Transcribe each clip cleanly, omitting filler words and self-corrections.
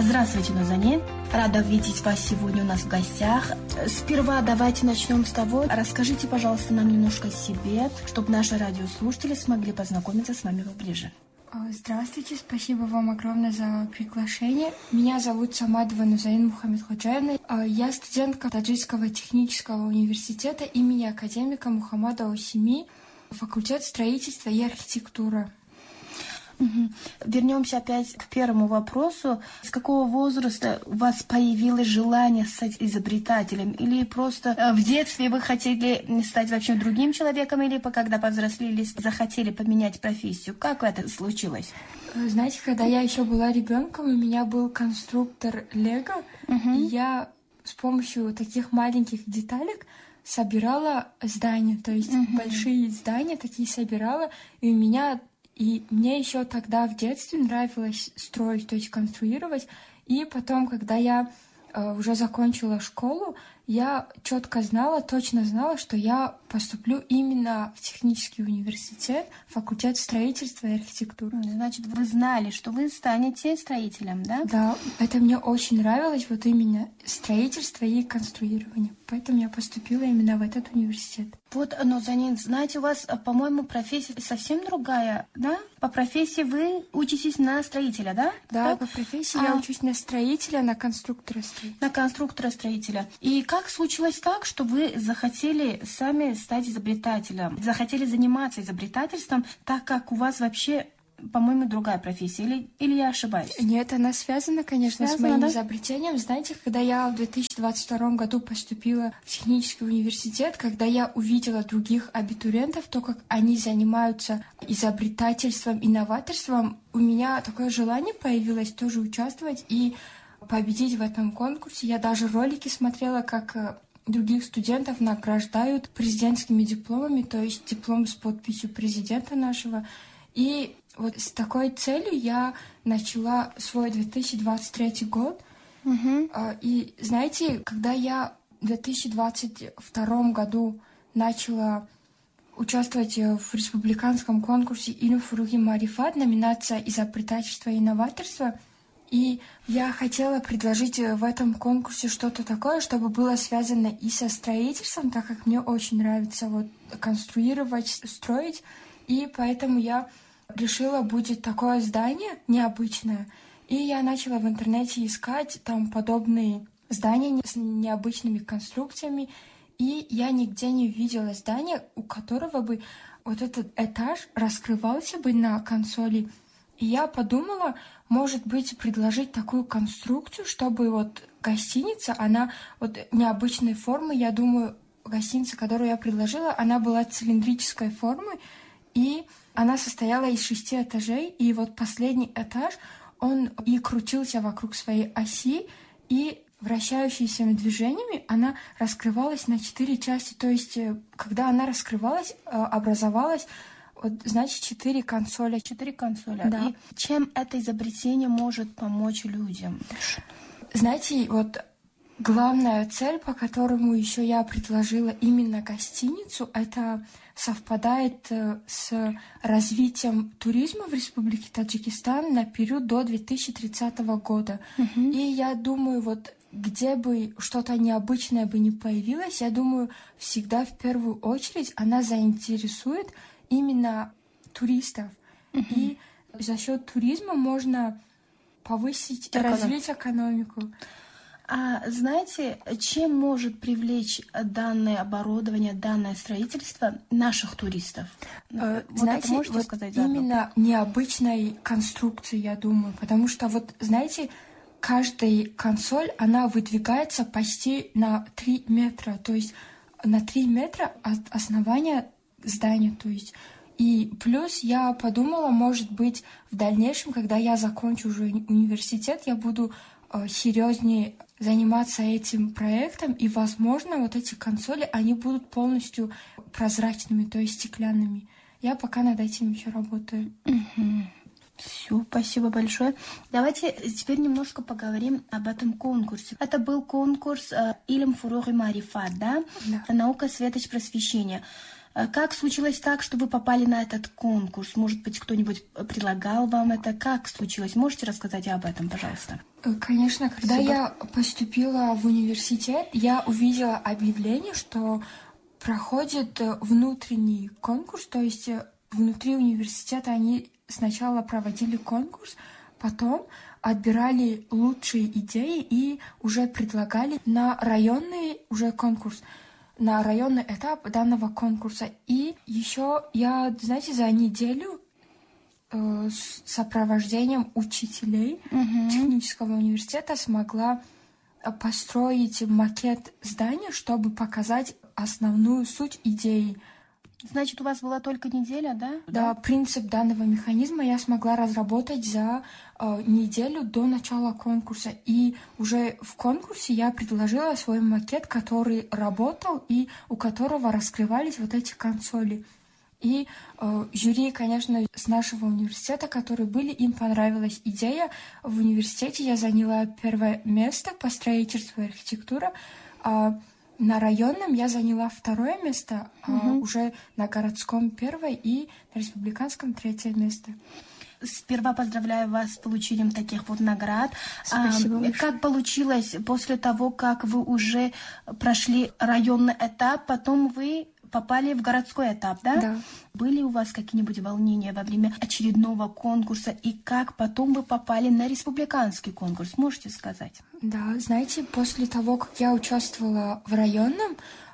Здравствуйте, Нурзанин. Рада видеть вас сегодня у нас в гостях. Сперва давайте начнем с того. Расскажите, пожалуйста, нам немножко о себе, чтобы наши радиослушатели смогли познакомиться с вами поближе. Здравствуйте, спасибо вам огромное за приглашение. Меня зовут Самадова Нурзанин Мухаммедходжаевна. Я студентка Таджикского технического университета имени академика Мухаммада Осими, факультет строительства и архитектуры. Вернемся опять к первому вопросу. С какого возраста у вас появилось желание стать изобретателем? Или просто в детстве вы хотели стать вообще другим человеком, или когда повзрослели, захотели поменять профессию? Как это случилось? Знаете, когда я еще была ребенком, у меня был конструктор Лего, и я с помощью таких маленьких деталек собирала здания, то есть большие здания такие собирала, и мне еще тогда в детстве нравилось строить, то есть конструировать. И потом, когда я уже закончила школу, я точно знала, что я поступлю именно в технический университет, факультет строительства и архитектуры. Значит, вы знали, что вы станете строителем, да? Да, это мне очень нравилось, вот именно строительство и конструирование. Поэтому я поступила именно в этот университет. Вот, Нурзанин, знаете, у вас, по-моему, профессия совсем другая, да? По профессии вы учитесь на строителя, да? Да, по профессии я учусь на строителя, на конструктора-строителя. На конструктора-строителя. И как случилось так, что вы захотели сами стать изобретателем, захотели заниматься изобретательством, так как у вас вообще, по-моему, другая профессия, или я ошибаюсь? Нет, она связана, конечно, с моим изобретением. Знаете, когда я в 2022 году поступила в технический университет, когда я увидела других абитуриентов, то, как они занимаются изобретательством, инноваторством, у меня такое желание появилось тоже участвовать и победить в этом конкурсе. Я даже ролики смотрела, как других студентов награждают президентскими дипломами, то есть диплом с подписью президента нашего. И вот с такой целью я начала свой 2023 год. И знаете, когда я в 2022 году начала участвовать в республиканском конкурсе «Илм Фуруги Марифат», номинация «Изобретательство и инноваторство», и я хотела предложить в этом конкурсе что-то такое, чтобы было связано и со строительством, так как мне очень нравится вот конструировать, строить, и поэтому я решила, будет такое здание необычное. И я начала в интернете искать там подобные здания с необычными конструкциями, и я нигде не увидела здания, у которого бы вот этот этаж раскрывался бы на консоли. И я подумала, может быть, предложить такую конструкцию, чтобы вот гостиница, она вот необычной формы, я думаю, гостиница, которую я предложила, она была цилиндрической формы, и она состояла из 6 этажей, и вот последний этаж, он и крутился вокруг своей оси, и вращающимися движениями она раскрывалась на 4 части, то есть когда она раскрывалась, образовалась, вот, значит, 4 консоли. 4 консоли. Да. И чем это изобретение может помочь людям? Знаете, вот главная цель, по которому еще я предложила именно гостиницу, это совпадает с развитием туризма в Республике Таджикистан на период до 2030 года. И я думаю, вот где бы что-то необычное бы не появилось, я думаю, всегда в первую очередь она заинтересует именно туристов. И за счет туризма можно повысить и развить экономику. А знаете, чем может привлечь данное оборудование, данное строительство наших туристов? Знаете, вот сказать именно необычной конструкции, я думаю, потому что вот, знаете, каждая консоль, она выдвигается почти на 3 метра, то есть на 3 метра от основания здания, то есть. И плюс я подумала, может быть, в дальнейшем, когда я закончу уже университет, я буду серьезнее заниматься этим проектом, и, возможно, вот эти консоли, они будут полностью прозрачными, то есть стеклянными. Я пока над этим еще работаю. Все, спасибо большое. Давайте теперь немножко поговорим об этом конкурсе. Это был конкурс «Илм Фуруги Марифат», да? Да. Наука, светоч, просвещение. Как случилось так, что вы попали на этот конкурс? Может быть, кто-нибудь предлагал вам это? Как случилось? Можете рассказать об этом, пожалуйста? Конечно, когда я поступила в университет, я увидела объявление, что проходит внутренний конкурс, то есть внутри университета они сначала проводили конкурс, потом отбирали лучшие идеи и уже предлагали на районный уже конкурс, на районный этап данного конкурса. И еще я, знаете, за неделю с сопровождением учителей технического университета смогла построить макет здания, чтобы показать основную суть идеи. Значит, у вас была только неделя, да? Да, принцип данного механизма я смогла разработать за неделю до начала конкурса. И уже в конкурсе я предложила свой макет, который работал и у которого раскрывались вот эти консоли. И жюри, конечно, с нашего университета, которые были, им понравилась идея. В университете я заняла первое место по строительству и архитектуре, а на районном я заняла второе место, а уже на городском первое и на республиканском третье место. Сперва поздравляю вас с получением таких вот наград. Спасибо. Как получилось после того, как вы уже прошли районный этап, потом вы попали в городской этап, да? Да. Были у вас какие-нибудь волнения во время очередного конкурса? И как потом вы попали на республиканский конкурс? Можете сказать? Да, знаете, после того, как я участвовала в районном,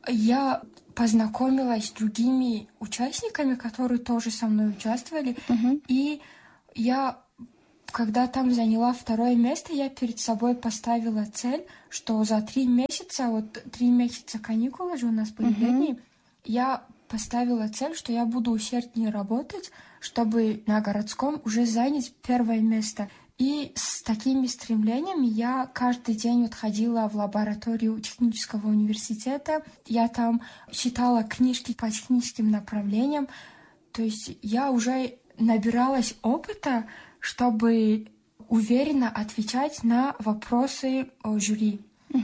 я познакомилась с другими участниками, которые тоже со мной участвовали. И я, когда там заняла второе место, я перед собой поставила цель, что за 3 месяца, вот 3 месяца каникулы же у нас были летние, я поставила цель, что я буду усерднее работать, чтобы на городском уже занять первое место. И с такими стремлениями я каждый день вот ходила в лабораторию технического университета. Я там читала книжки по техническим направлениям. То есть я уже набиралась опыта, чтобы уверенно отвечать на вопросы жюри.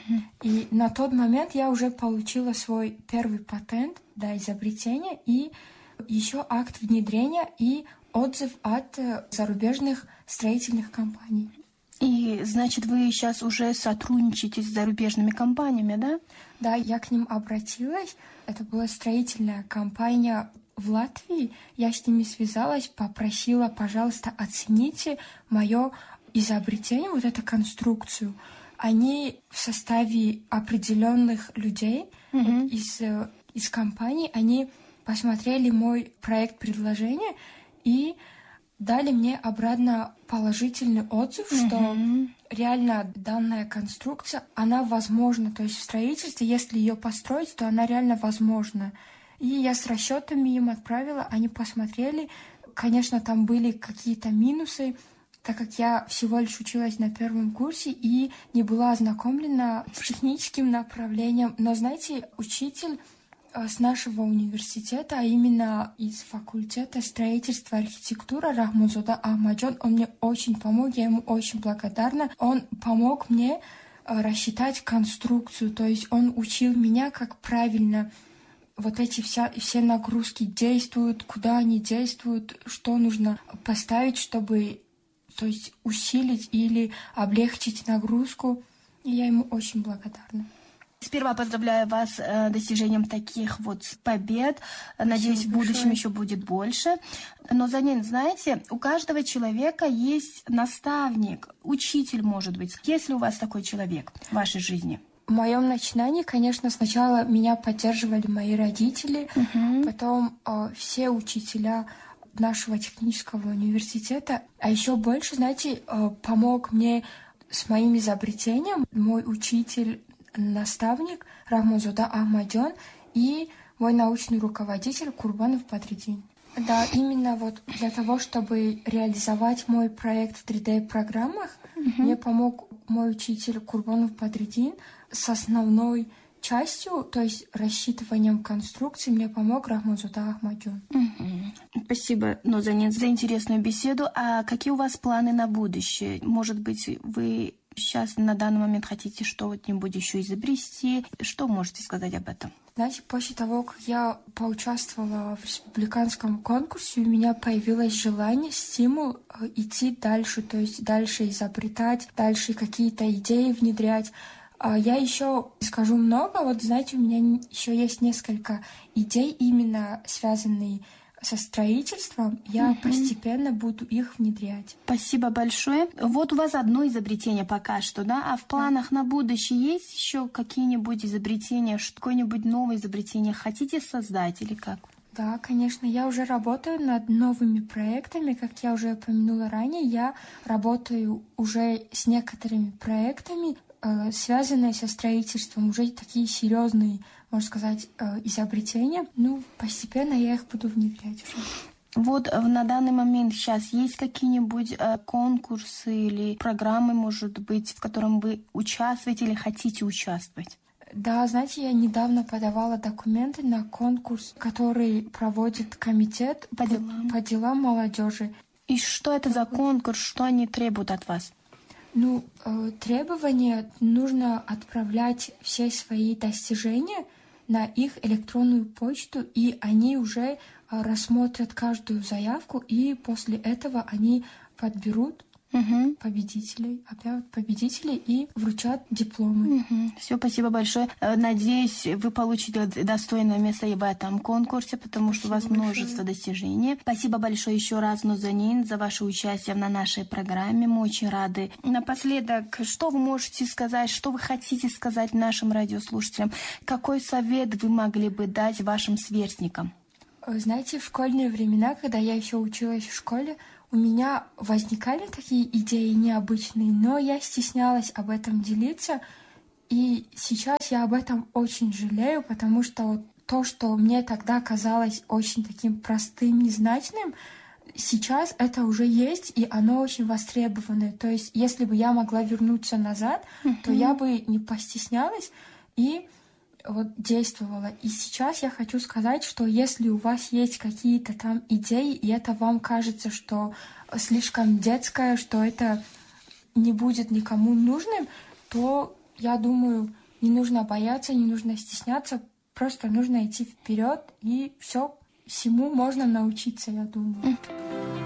И на тот момент я уже получила свой первый патент до изобретения и еще акт внедрения и отзыв от зарубежных строительных компаний. И, значит, вы сейчас уже сотрудничаете с зарубежными компаниями, да? Да, я к ним обратилась. Это была строительная компания в Латвии. Я с ними связалась, попросила, пожалуйста, оцените мое изобретение, вот эту конструкцию. Они в составе определенных людей вот из компаний, они посмотрели мой проект предложения и дали мне обратно положительный отзыв, что реально данная конструкция, она возможна. То есть в строительстве, если ее построить, то она реально возможна. И я с расчетами им отправила, они посмотрели. Конечно, там были какие-то минусы, так как я всего лишь училась на первом курсе и не была ознакомлена с техническим направлением. Но, знаете, учитель с нашего университета, а именно из факультета строительства и архитектуры Рахмунзода Ахмаджон, он мне очень помог, я ему очень благодарна. Он помог мне рассчитать конструкцию, то есть он учил меня, как правильно вот эти все нагрузки действуют, куда они действуют, что нужно поставить, чтобы, то есть, усилить или облегчить нагрузку. И я ему очень благодарна. Сперва поздравляю вас с достижением таких вот побед. Надеюсь, в будущем еще будет больше. Но, Занин, знаете, у каждого человека есть наставник, учитель, может быть. Есть ли у вас такой человек в вашей жизни? В моем начинании, конечно, сначала меня поддерживали мои родители, потом все учителя нашего технического университета. А еще больше, знаете, помог мне с моим изобретением мой учитель, наставник Рахмунзода Ахмаджон и мой научный руководитель Курбанов Бадридин. Да, именно вот для того, чтобы реализовать мой проект в 3D-программах, мне помог мой учитель Курбанов Бадридин с основной частью, то есть рассчитыванием конструкции, мне помог Рахмунзода Ахмаджон. Спасибо, Нозанин, за интересную беседу. А какие у вас планы на будущее? Может быть, вы сейчас на данный момент хотите что-нибудь еще изобрести? Что можете сказать об этом? Знаете, после того, как я поучаствовала в республиканском конкурсе, у меня появилось желание, стимул идти дальше, то есть дальше изобретать, дальше какие-то идеи внедрять. Я еще скажу много. Вот, знаете, у меня еще есть несколько идей, именно связанные со строительством. Я постепенно буду их внедрять. Спасибо большое. Вот у вас одно изобретение пока что, да? А в планах на будущее есть еще какие-нибудь изобретения, какое-нибудь новое изобретение хотите создать или как? Да, конечно, я уже работаю над новыми проектами. Как я уже упомянула ранее, я работаю уже с некоторыми проектами, связанные со строительством, уже такие серьезные, можно сказать, изобретения. Постепенно я их буду внедрять уже. Вот на данный момент сейчас есть какие-нибудь конкурсы или программы, может быть, в котором вы участвуете или хотите участвовать? Да, знаете, я недавно подавала документы на конкурс, который проводит комитет по делам молодежи. И что это за конкурс, что они требуют от вас? Требования: нужно отправлять все свои достижения на их электронную почту, и они уже рассмотрят каждую заявку, и после этого они подберут победителей, объявят победителей и вручат дипломы. Все, спасибо большое. Надеюсь, вы получите достойное место и в этом конкурсе, потому что у вас множество достижений. Спасибо большое еще раз, Нозанин, за ваше участие на нашей программе. Мы очень рады. Напоследок, что вы можете сказать, что вы хотите сказать нашим радиослушателям? Какой совет вы могли бы дать вашим сверстникам? Знаете, в школьные времена, когда я еще училась в школе, у меня возникали такие идеи необычные, но я стеснялась об этом делиться. И сейчас я об этом очень жалею, потому что то, что мне тогда казалось очень таким простым, незначным, сейчас это уже есть, и оно очень востребованное. То есть, если бы я могла вернуться назад, то я бы не постеснялась и действовала. И сейчас я хочу сказать, что если у вас есть какие-то там идеи, и это вам кажется, что слишком детское, что это не будет никому нужным, то, я думаю, не нужно бояться, не нужно стесняться, просто нужно идти вперед, и всему можно научиться, я думаю.